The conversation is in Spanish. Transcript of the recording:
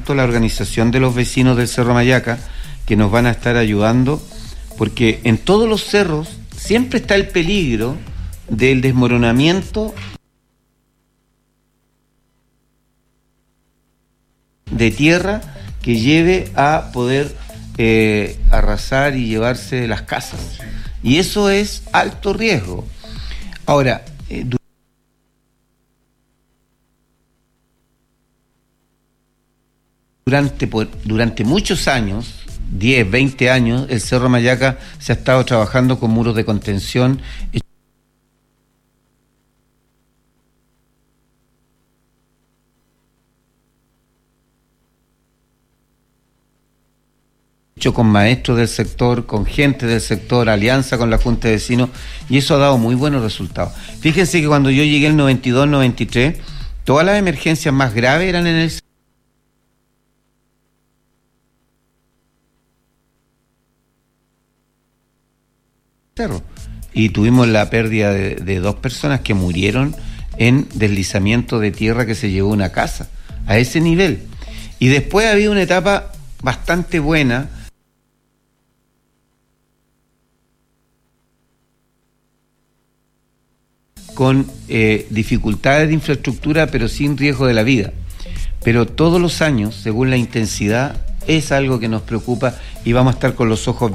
tanto la organización de los vecinos del Cerro Mayaca, que nos van a estar ayudando, porque en todos los cerros siempre está el peligro del desmoronamiento de tierra que lleve a poder arrasar y llevarse las casas. Y eso es alto riesgo. Ahora, durante muchos años, 10, 20 años, el Cerro Mayaca se ha estado trabajando con muros de contención hecho con maestros del sector, con gente del sector, alianza con la Junta de Vecinos, y eso ha dado muy buenos resultados. Fíjense que cuando yo llegué el 92, 93, todas las emergencias más graves eran en el cerro. Y tuvimos la pérdida de 2 personas que murieron en deslizamiento de tierra que se llevó una casa, a ese nivel. Y después ha habido una etapa bastante buena, con dificultades de infraestructura, pero sin riesgo de la vida. Pero todos los años, según la intensidad, es algo que nos preocupa y vamos a estar con los ojos